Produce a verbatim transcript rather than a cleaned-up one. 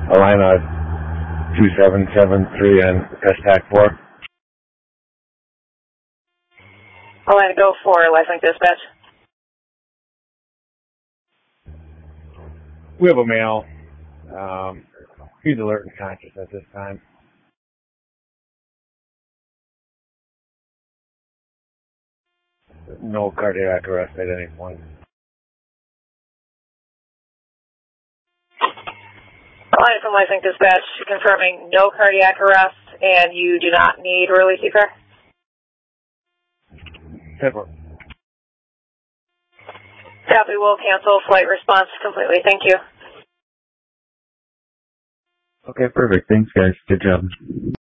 Alina two seven seven three on S TAC four. Alina, go for LifeLink Dispatch. We have a male. Um, he's alert and conscious at this time. No cardiac arrest at any point. Alina from LifeLink Dispatch, confirming no cardiac arrest, and you do not need relief C P R? Temper. Copy, will cancel flight response completely. Thank you. Okay, perfect. Thanks, guys. Good job.